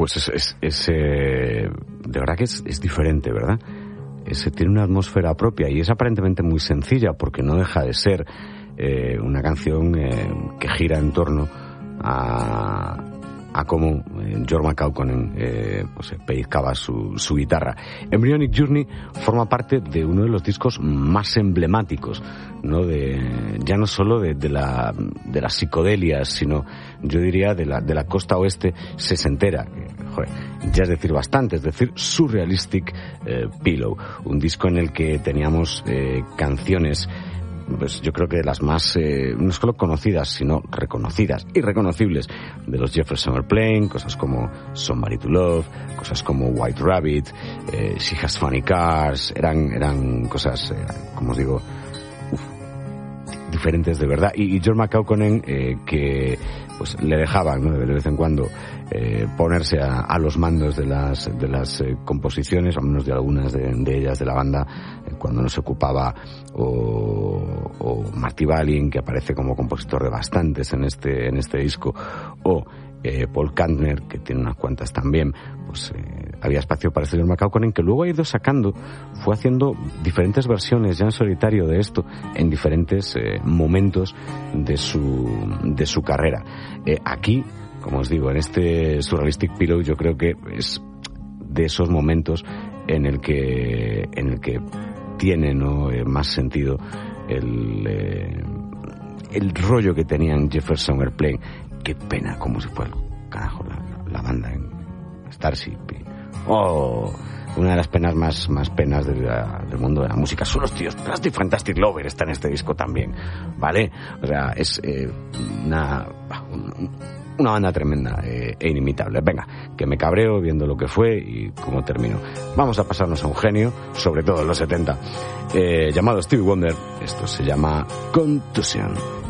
pues de verdad que es diferente, ¿verdad? Tiene una atmósfera propia y es aparentemente muy sencilla porque no deja de ser una canción que gira en torno a cómo George McCaughey pellizcaba su guitarra. Embryonic Journey forma parte de uno de los discos más emblemáticos, ¿no? Ya no solo de las psicodelias, sino yo diría de la costa oeste sesentera. Joder, ya es decir bastante, es decir, Surrealistic Pillow, un disco en el que teníamos canciones, pues yo creo que de las más, no solo conocidas, sino reconocidas y reconocibles de los Jefferson Airplane, cosas como Somebody to Love, cosas como White Rabbit, She Has Funny Cars, eran cosas, como os digo, diferentes de verdad. Y George McCaughey, que pues le dejaban, ¿no?, de vez en cuando ponerse a los mandos de las composiciones, al menos de algunas de ellas de la banda, cuando no se ocupaba, o Marty Balin, que aparece como compositor de bastantes en este disco, o Paul Kantner, que tiene unas cuantas también, pues había espacio para este George McCaughey, que luego ha ido fue haciendo diferentes versiones ya en solitario de esto en diferentes momentos de su carrera. Aquí, como os digo, en este Surrealistic Pillow, yo creo que es de esos momentos en el que tiene, ¿no?, más sentido el rollo que tenían Jefferson Airplane. Qué pena, como si fuera, carajo, la banda en Starship. Una de las penas más penas del mundo de la música son los tíos. Plastic Fantastic Lover está en este disco también, ¿vale? O sea, es una banda tremenda e inimitable. Venga, que me cabreo viendo lo que fue y cómo terminó. Vamos a pasarnos a un genio, sobre todo en los 70, llamado Stevie Wonder. Esto se llama Contusion.